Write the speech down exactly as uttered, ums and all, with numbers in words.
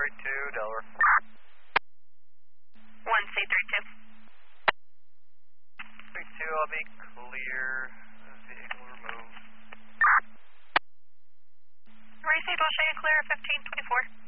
three two, Delaware. one C three two. three two, I'll be clear. Vehicle removed. Receive, I'll show you clear fifteen twenty-four.